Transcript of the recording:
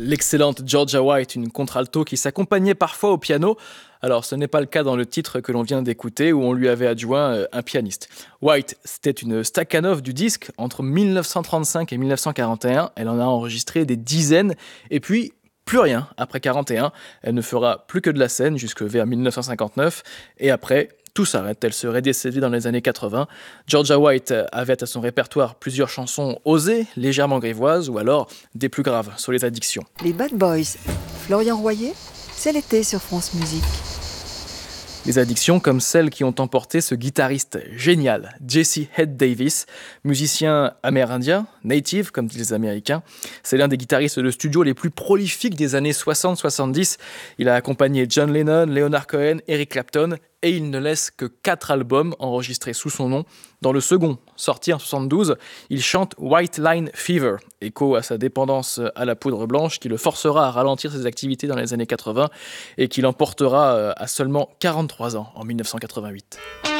l'excellente Georgia White, une contralto qui s'accompagnait parfois au piano. Alors ce n'est pas le cas dans le titre que l'on vient d'écouter où on lui avait adjoint un pianiste. White, c'était une Stakhanov du disque entre 1935 et 1941. Elle en a enregistré des dizaines et puis plus rien après 41. Elle ne fera plus que de la scène jusque vers 1959 et après tout s'arrête. Elle serait décédée dans les années 80. Georgia White avait à son répertoire plusieurs chansons osées, légèrement grivoises ou alors des plus graves sur les addictions. Les Bad Boys, Florian Royer, c'est l'été sur France Musique. Les addictions comme celles qui ont emporté ce guitariste génial, Jesse Head Davis, musicien amérindien, native comme disent les Américains. C'est l'un des guitaristes de studio les plus prolifiques des années 60-70. Il a accompagné John Lennon, Leonard Cohen, Eric Clapton et il ne laisse que 4 albums enregistrés sous son nom. Dans le second, sorti en 72, il chante White Line Fever, écho à sa dépendance à la poudre blanche qui le forcera à ralentir ses activités dans les années 80 et qui l'emportera à seulement 43 ans en 1988.